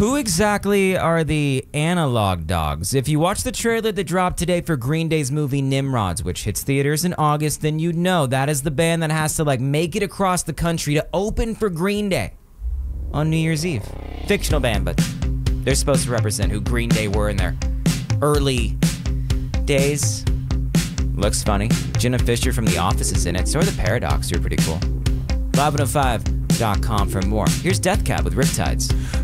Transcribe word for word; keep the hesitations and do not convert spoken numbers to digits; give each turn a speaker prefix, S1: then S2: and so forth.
S1: Who exactly are the Analog Dogs? If you watch the trailer that dropped today for Green Day's movie Nimrods, which hits theaters in August, then you know that is the band that has to like make it across the country to open for Green Day on New Year's Eve. Fictional band, but they're supposed to represent who Green Day were in their early days. Looks funny. Jenna Fischer from The Office is in it. So are the Paradox, who are pretty cool. live one oh five dot com for more. Here's Death Cab with Riptides.